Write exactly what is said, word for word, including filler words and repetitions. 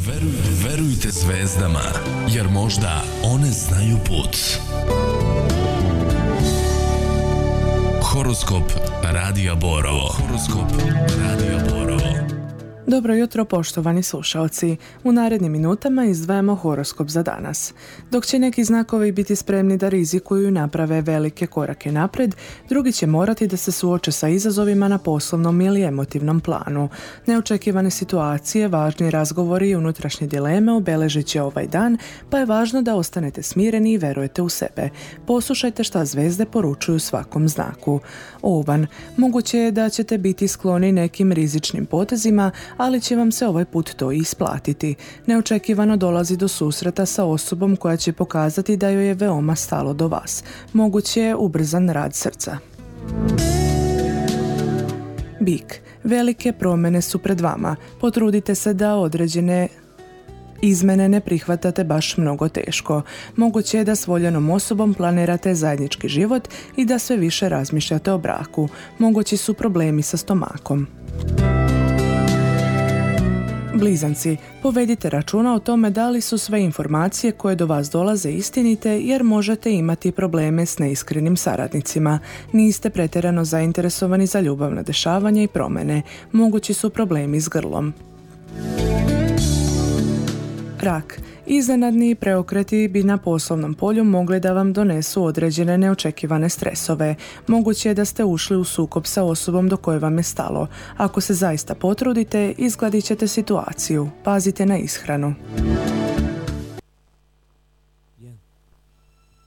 Verujte, verujte zvezdama, jer možda one znaju put. Horoskop Radija Borovo. Horoskop Radija Borovo. Dobro jutro, poštovani slušalci. U narednim minutama izdvajamo horoskop za danas. Dok će neki znakovi biti spremni da rizikuju i naprave velike korake napred, drugi će morati da se suoče sa izazovima na poslovnom ili emotivnom planu. Neočekivane situacije, važni razgovori i unutrašnje dileme obeležit će ovaj dan, pa je važno da ostanete smireni i verujete u sebe. Poslušajte šta zvezde poručuju svakom znaku. Ovan, moguće je da ćete biti skloni nekim rizičnim potezima, ali će vam se ovaj put to i isplatiti. Neočekivano dolazi do susreta sa osobom koja će pokazati da joj je veoma stalo do vas. Moguće je ubrzan rad srca. Bik, velike promjene su pred vama. Potrudite se da određene izmene ne prihvatate baš mnogo teško. Moguće je da s voljenom osobom planirate zajednički život i da sve više razmišljate o braku. Mogući su problemi sa stomakom. Blizanci, povedite računa o tome da li su sve informacije koje do vas dolaze istinite, jer možete imati probleme s neiskrenim saradnicima. Niste pretjerano zainteresovani za ljubavna dešavanja i promjene. Mogući su problemi s grlom. Rak, iznenadni preokreti bi na poslovnom polju mogli da vam donesu određene neočekivane stresove. Moguće je da ste ušli u sukob sa osobom do koje vam je stalo. Ako se zaista potrudite, izgladit ćete situaciju. Pazite na ishranu.